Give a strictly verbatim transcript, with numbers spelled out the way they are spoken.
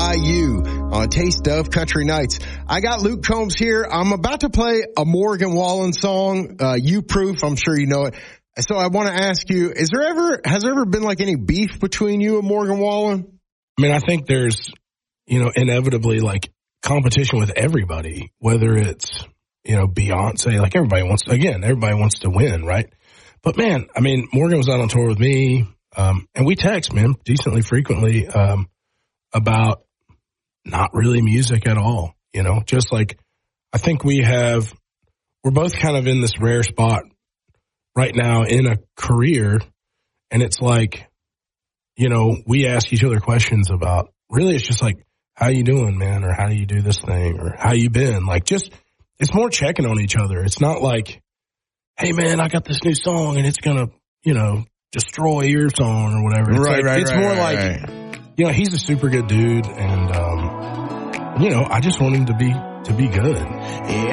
by You on Taste of Country Nights. I got Luke Combs here. I'm about to play a Morgan Wallen song, uh, You Proof. I'm sure you know it. So I want to ask you, is there ever, has there ever been like any beef between you and Morgan Wallen? I mean, I think there's, you know, inevitably like competition with everybody, whether it's, you know, Beyonce, like everybody wants to, again, everybody wants to win, right? But man, I mean, Morgan was out on tour with me, um, and we text, man, decently frequently, um, about not really music at all, you know, just like, I think we have, we're both kind of in this rare spot right now in a career, and it's like, you know, we ask each other questions about, really it's just like, how you doing, man? Or how do you do this thing? Or how you been? Like just, it's more checking on each other. It's not like, hey man, I got this new song and it's going to, you know, destroy your song or whatever. It's right, like, right, it's right, more right, like, right. you know, he's a super good dude, and, um, you know, I just want him to be, to be good.